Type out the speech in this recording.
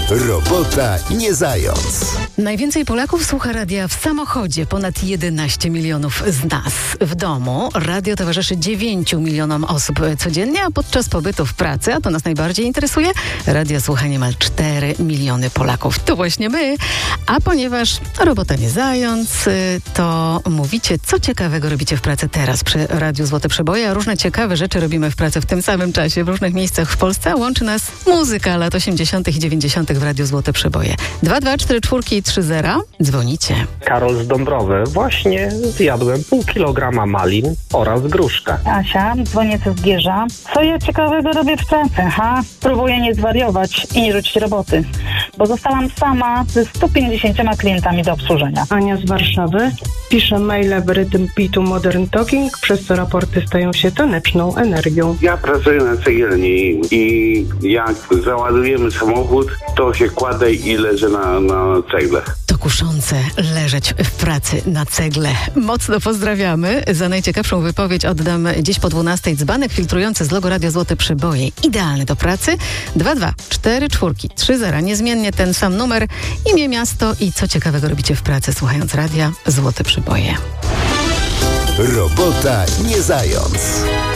Robota nie zając. Najwięcej Polaków słucha radia w samochodzie. Ponad 11 milionów z nas. W domu radio towarzyszy 9 milionom osób codziennie, a podczas pobytu w pracy, a to nas najbardziej interesuje, radio słucha niemal 4 miliony Polaków. To właśnie my. A ponieważ robota nie zając, to mówicie, co ciekawego robicie w pracy teraz przy Radiu Złote Przeboje, a różne ciekawe rzeczy robimy w pracy w tym samym czasie w różnych miejscach w Polsce, a łączy nas muzyka lat 80. i 90. w Radiu Złote Przeboje. 2244330. Dzwonicie. Karol z Dąbrowy. Właśnie zjadłem pół kilograma malin oraz gruszkę. Asia, dzwonię ze Zgierza. Co ja ciekawego robię w pracy? Próbuję nie zwariować i nie rzucić roboty, bo zostałam sama ze 150 klientami do obsłużenia. Ania z Warszawy. Piszę maile w rytm bitu Modern Talking, przez co raporty stają się taneczną energią. Ja pracuję na cegielni i jak załadujemy samochód, to się kładę i leżę na cegle. To kuszące leżeć w pracy na cegle. Mocno pozdrawiamy. Za najciekawszą wypowiedź oddam dziś po 12:00 dzbanek filtrujący z logo Radio Złote Przeboje. Idealny do pracy. 2244330. Niezmiennie ten sam numer, imię, miasto i co ciekawego robicie w pracy słuchając radia Złote Przeboje. Robota nie zając.